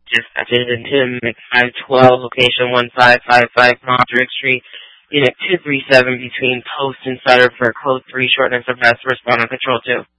Dispatches in Tim McFive12, location 1555 Modrick Street, Unit 237 between Post and Sutter for Code 3, shortness of best, respond on Control 2.